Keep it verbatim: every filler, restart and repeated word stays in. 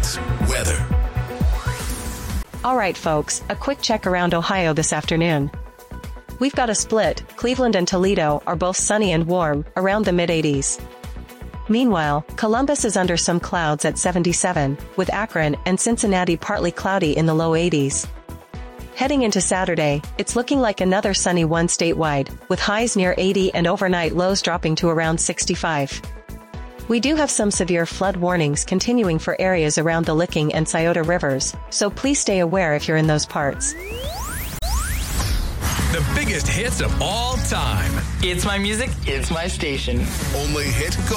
Hits weather. All right, folks, a quick check around Ohio this afternoon. We've got a split. Cleveland and Toledo are both sunny and warm, around the mid eighties. Meanwhile, Columbus is under some clouds at seventy-seven, with Akron and Cincinnati partly cloudy in the low eighties. Heading into Saturday, it's looking like another sunny one statewide, with highs near eighty and overnight lows dropping to around sixty-five. We do have some severe flood warnings continuing for areas around the Licking and Scioto rivers, so please stay aware if you're in those parts. The biggest hits of all time. It's my music, it's my station. Only Hit